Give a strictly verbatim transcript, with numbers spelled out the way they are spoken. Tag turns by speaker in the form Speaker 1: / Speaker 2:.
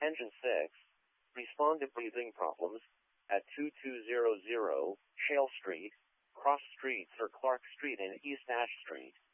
Speaker 1: Engine six. Respond to breathing problems at two two zero zero Shale Street, Cross Street or Clark Street and East Ash Street.